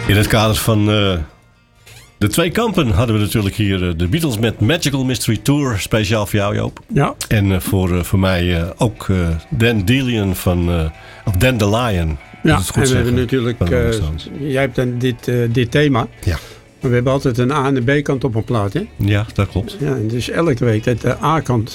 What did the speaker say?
In het kader van de twee kampen hadden we natuurlijk hier de Beatles met Magical Mystery Tour. Speciaal voor jou, Joop. Ja. En voor mij ook Dan Delian of Dan the Lion. Ja, en we hebben natuurlijk, jij hebt dan dit thema. Ja. Maar we hebben altijd een A- en een B-kant op een plaat, hè? Ja, dat klopt. Ja, en dus elke week dat de A-kant